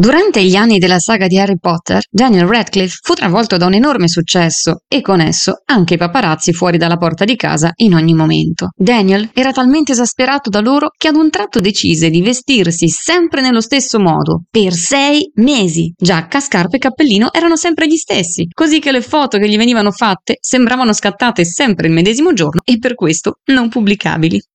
Durante gli anni della saga di Harry Potter, Daniel Radcliffe fu travolto da un enorme successo e con esso anche i paparazzi fuori dalla porta di casa in ogni momento. Daniel era talmente esasperato da loro che ad un tratto decise di vestirsi sempre nello stesso modo per 6 mesi. Giacca, scarpe e cappellino erano sempre gli stessi, così che le foto che gli venivano fatte sembravano scattate sempre il medesimo giorno e per questo non pubblicabili.